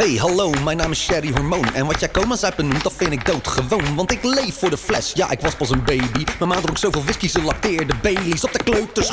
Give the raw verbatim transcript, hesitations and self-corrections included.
Hey, hallo, mijn naam is Sherry Hormoon. En wat jij coma zuipen noemt, dat vind ik doodgewoon. Want ik leef voor de fles, ja, ik was pas een baby. Mijn ma dronk zoveel whisky, ze lacteerde Baileys op de kleuterschool.